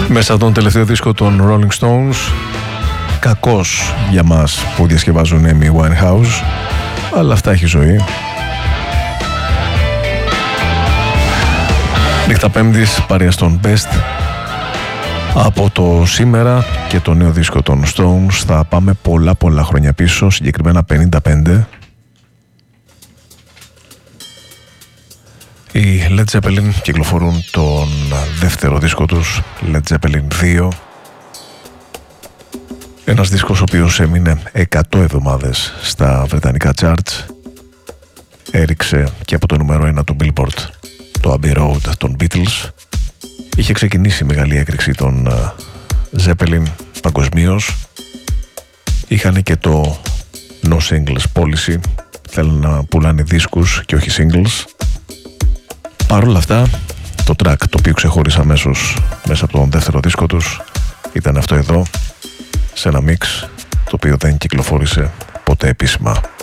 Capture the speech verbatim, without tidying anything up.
Μέσα από τον τελευταίο δίσκο των Rolling Stones, κακός για μας που διασκευάζουν Amy Winehouse, αλλά αυτά έχει ζωή. Νύχτα Πέμπτης, παρέα στον Best. Από το σήμερα και το νέο δίσκο των Stones θα πάμε πολλά πολλά χρόνια πίσω, συγκεκριμένα πενήντα πέντε. Οι Led Zeppelin κυκλοφορούν τον δεύτερο δίσκο τους, Led Zeppelin δύο. Ένας δίσκος ο οποίος έμεινε εκατό εβδομάδες στα βρετανικά charts. Έριξε και από το νούμερο ένα του Billboard το Abbey Road των Beatles. Είχε ξεκινήσει η μεγάλη έκρηξη των Zeppelin παγκοσμίως. Είχαν και το No Singles Policy. Θέλουν να πουλάνε δίσκους και όχι singles. Παρ' όλα αυτά, το track το οποίο ξεχώρισε αμέσως μέσα από τον δεύτερο δίσκο τους ήταν αυτό εδώ, σε ένα mix το οποίο δεν κυκλοφόρησε ποτέ επίσημα.